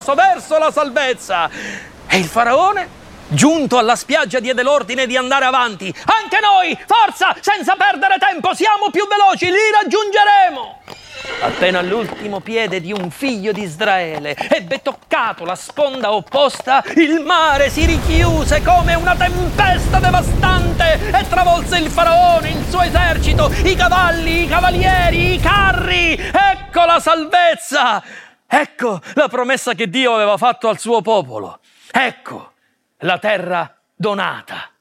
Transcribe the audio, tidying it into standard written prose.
passo verso la salvezza. E il faraone, giunto alla spiaggia, diede l'ordine di andare avanti. Anche noi, forza, senza perdere tempo, siamo più veloci, li raggiungeremo. Appena all'ultimo piede di un figlio di Israele ebbe toccato la sponda opposta, il mare si richiuse come una tempesta devastante e travolse il faraone, il suo esercito, i cavalli, i cavalieri, i carri. Ecco la salvezza! Ecco la promessa che Dio aveva fatto al suo popolo. Ecco la terra donata.